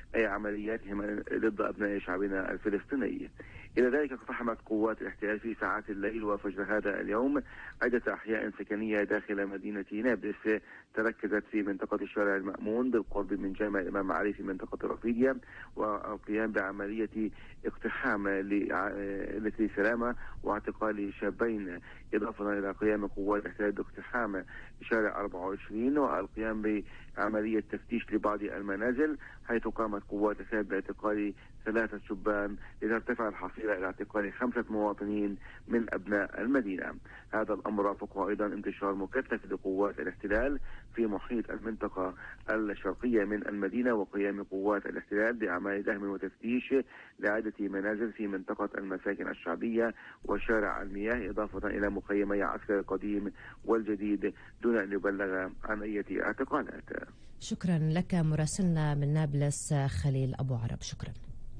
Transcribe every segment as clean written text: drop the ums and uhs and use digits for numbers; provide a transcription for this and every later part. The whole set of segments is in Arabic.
أي عملياتهم ضد أبناء شعبنا الفلسطيني. إلى ذلك اقتحمت قوات الاحتلال في ساعات الليل وفجر هذا اليوم عدة أحياء سكنية داخل مدينة نابلس، تركزت في منطقة الشارع المأمون بالقرب من جامع الإمام علي في منطقة رفيديا، والقيام بعملية اقتحام لسلامة واعتقال شابين، إضافة إلى قيام قوات الاحتلال باقتحام شارع 24 والقيام بعملية تفتيش لبعض المنازل، حيث قامت قوات الاحتلال باعتقال 3 شبان لترتفع الحصيلة إلى اعتقال 5 مواطنين من أبناء المدينة. هذا الأمر رافقه أيضا انتشار مكثف لقوات الاحتلال في محيط المنطقة الشرقية من المدينة، وقيام قوات الاحتلال بأعمال دهم وتفتيش لعدة منازل في منطقة المساكن الشعبية وشارع المياه، إضافة إلى مخيمي عسكر القديم والجديد، دون أن يبلغ عن أي اعتقالات. شكرا لك مراسلنا من نابلس خليل أبو عرب، شكرا.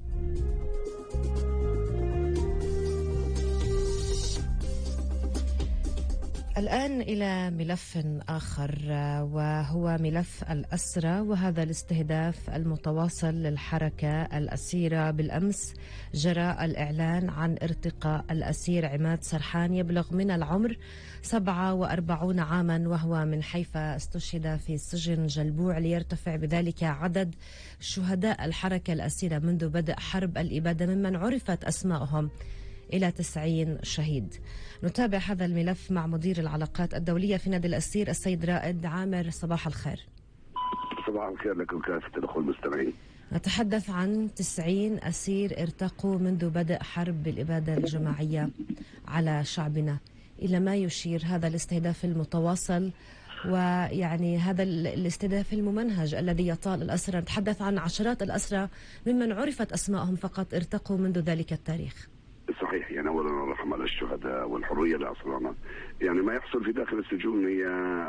الآن إلى ملف آخر، وهو ملف الأسرى، وهذا الاستهداف المتواصل للحركة الأسيرة. بالأمس جرى الإعلان عن ارتقاء الأسير عماد سرحان، يبلغ من العمر 47 عاما، وهو من حيفا، استشهد في سجن جلبوع، ليرتفع بذلك عدد شهداء الحركة الأسيرة منذ بدء حرب الإبادة ممن عرفت أسماءهم إلى 90 شهيد. نتابع هذا الملف مع مدير العلاقات الدولية في نادي الأسير السيد رائد عامر. صباح الخير. صباح الخير لكم كافة الأخوة المستمعين. نتحدث عن 90 أسير ارتقوا منذ بدء حرب الإبادة الجماعية على شعبنا. إلى ما يشير هذا الاستهداف المتواصل، ويعني هذا الاستهداف الممنهج الذي يطال الأسرى؟ نتحدث عن عشرات الأسرى ممن عرفت أسماءهم فقط ارتقوا منذ ذلك التاريخ. صحيح، يعني اولا الرحمه على الشهداء والحريه لاصلنا. يعني ما يحصل في داخل السجون هي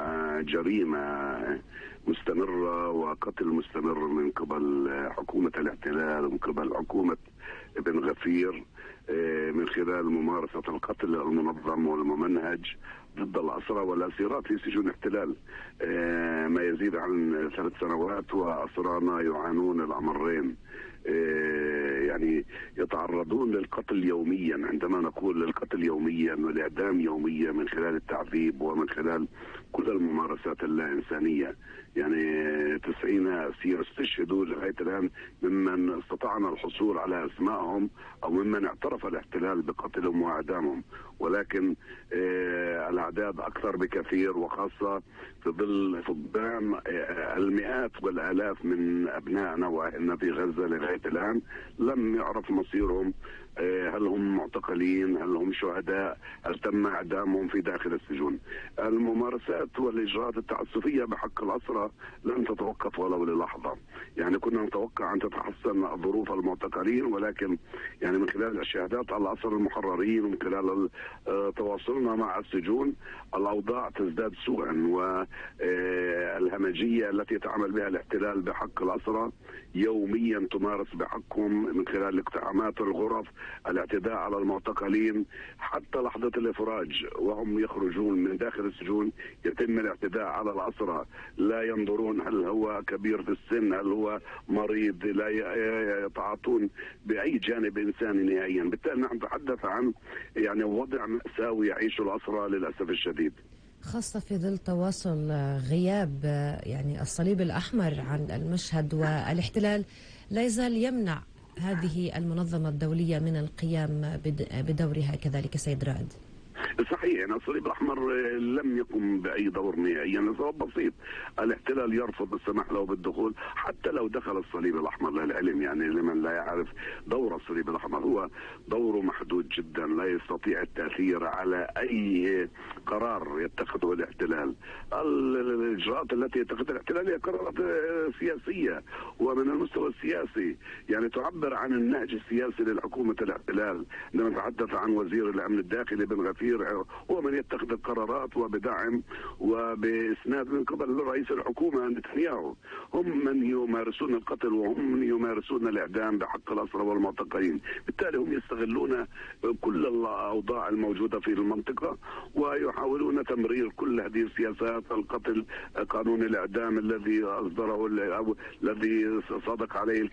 جريمه مستمره وقتل مستمر من قبل حكومه الاحتلال ومن قبل حكومه ابن غفير، من خلال ممارسه القتل المنظم والممنهج ضد الأسرى والأسيرات في سجون الاحتلال. ما يزيد عن 3 سنوات وأسرانا يعانون الأمرين، يعني يتعرضون للقتل يوميا. عندما نقول للقتل يوميا والإعدام يوميا من خلال التعذيب ومن خلال كل الممارسات اللا إنسانية. يعني 90 أسير استشهدوا لغاية الآن ممن استطعنا الحصول على أسمائهم أو ممن اعترف الاحتلال بقتلهم وإعدامهم، ولكن الأعداد أكثر بكثير، وخاصة في ظل فقدان المئات والآلاف من أبنائنا وأهلنا في غزة لغاية الآن لم يعرف مصيرهم. هل هم معتقلين؟ هل هم شهداء؟ هل تم إعدامهم في داخل السجون؟ الممارسات والإجراءات التعسفية بحق الأسرى لن تتوقف ولو للحظة. يعني كنا نتوقع أن تتحسن ظروف المعتقلين، ولكن يعني من خلال الشهادات على الأسرى المحررين ومن خلال تواصلنا مع السجون الأوضاع تزداد سوءا، والهمجية التي تعمل بها الاحتلال بحق الأسرى يوميا تمارس بحقهم من خلال اقتحامات الغرف، الاعتداء على المعتقلين، حتى لحظة الإفراج وهم يخرجون من داخل السجون يتم الاعتداء على الأسرى. لا ينظرون هل هو كبير في السن، هل هو مريض، لا يتعاطون بأي جانب إنساني نهائيا. بالتالي نحن نتحدث عن يعني وضع مأساوي يعيشه الأسرى للأسف الشديد، خاصة في ظل تواصل غياب يعني الصليب الأحمر عن المشهد، والاحتلال لا يزال يمنع هذه المنظمة الدولية من القيام بدورها كذلك. سيد رائد، صحيح، يعني الصليب الأحمر لم يقم بأي دور نهائيا لسبب بسيط: الاحتلال يرفض السماح له بالدخول. حتى لو دخل الصليب الأحمر للعلم، يعني لمن لا يعرف دور الصليب الأحمر، هو دوره محدود جدا، لا يستطيع التأثير على أي قرار يتخذه الاحتلال. الإجراءات التي يتخذها الاحتلال هي قرارات سياسية، ومن المستوى السياسي يعني تعبر عن النهج السياسي للحكومة الاحتلال. عندما نتحدث عن وزير الأمن الداخلي بن غفير، هو من يتخذ القرارات وبدعم وبإسناد من قبل رئيس الحكومة نتنياهو. هم من يمارسون القتل وهم من يمارسون الإعدام بحق الأسرى والمعتقلين. بالتالي هم يستغلون كل الأوضاع الموجودة في المنطقة ويحاولون تمرير كل هذه السياسات. القتل، قانون الإعدام الذي أصدره أو الذي صادق عليه